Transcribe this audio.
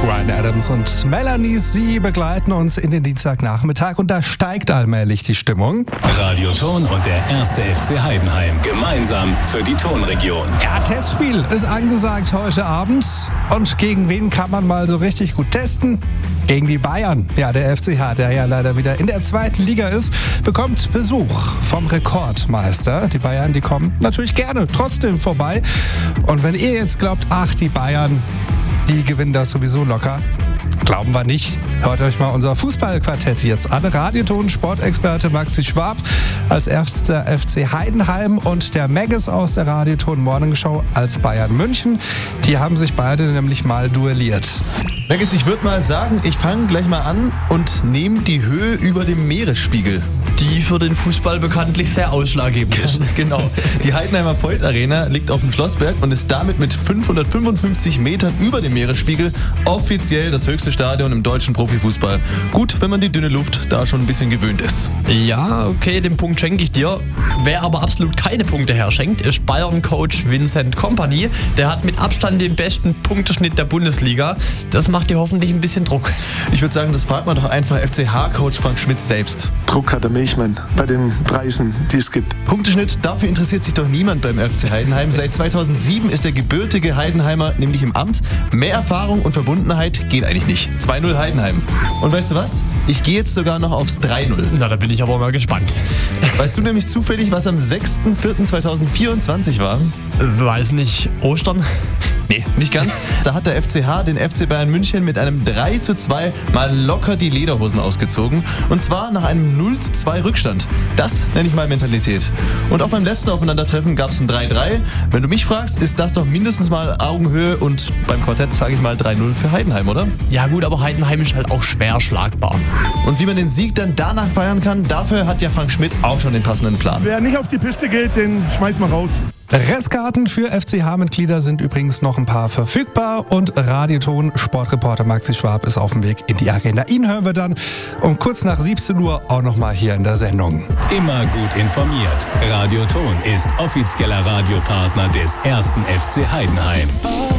Bryan Adams und Melanie, sie begleiten uns in den Dienstagnachmittag und da steigt allmählich die Stimmung. Radioton und der 1. FC Heidenheim gemeinsam für die Tonregion. Ja, Testspiel ist angesagt heute Abend. Und gegen wen kann man mal so richtig gut testen? Gegen die Bayern. Ja, der FCH, der ja leider wieder in der zweiten Liga ist, bekommt Besuch vom Rekordmeister. Die Bayern, die kommen natürlich gerne trotzdem vorbei. Und wenn ihr jetzt glaubt, ach, die Bayern, die gewinnen das sowieso locker, glauben wir nicht. Hört euch mal unser Fußballquartett jetzt an. Radioton Sportexperte Maxi Schwab als erster FC Heidenheim und der Maggis aus der Radioton Morning Show als Bayern München. Die haben sich beide nämlich mal duelliert. Maggis, ich würde mal sagen, ich fange gleich mal an und nehme die Höhe über dem Meeresspiegel. Die für den Fußball bekanntlich sehr ausschlaggebend ist. Ganz genau. Die Heidenheimer Voigt Arena liegt auf dem Schlossberg und ist damit mit 555 Metern über dem Meeresspiegel offiziell das höchste Stadion im deutschen Profifußball. Gut, wenn man die dünne Luft da schon ein bisschen gewöhnt ist. Ja, okay, den Punkt schenke ich dir. Wer aber absolut keine Punkte herschenkt, ist Bayern-Coach Vincent Kompany. Der hat mit Abstand den besten Punkteschnitt der Bundesliga. Das macht dir hoffentlich ein bisschen Druck. Ich würde sagen, das fragt man doch einfach FCH-Coach Frank Schmidt selbst. Druck hat der Milchmann bei den Preisen, die es gibt. Punkteschnitt, dafür interessiert sich doch niemand beim FC Heidenheim. Seit 2007 ist der gebürtige Heidenheimer nämlich im Amt. Mehr Erfahrung und Verbundenheit geht eigentlich nicht. 2-0 Heidenheim. Und weißt du was? Ich gehe jetzt sogar noch aufs 3-0. Na, da bin ich aber mal gespannt. Weißt du nämlich zufällig, was am 6.4.2024 war? Weiß nicht, Ostern? Nee, nicht ganz. Da hat der FCH den FC Bayern München mit einem 3:2 mal locker die Lederhosen ausgezogen. Und zwar nach einem 0:2 Rückstand. Das nenne ich mal Mentalität. Und auch beim letzten Aufeinandertreffen gab es ein 3:3. Wenn du mich fragst, ist das doch mindestens mal Augenhöhe und beim Quartett sage ich mal 3-0 für Heidenheim, oder? Ja gut, aber Heidenheim ist halt auch schwer schlagbar. Und wie man den Sieg dann danach feiern kann, dafür hat ja Frank Schmidt auch schon den passenden Plan. Wer nicht auf die Piste geht, den schmeißen wir raus. Restkarten für FCH-Mitglieder sind übrigens noch ein paar verfügbar und Radioton Sportreporter Maxi Schwab ist auf dem Weg in die Arena. Ihn hören wir dann um kurz nach 17 Uhr auch nochmal hier in der Sendung. Immer gut informiert. Radioton ist offizieller Radiopartner des 1. FC Heidenheim.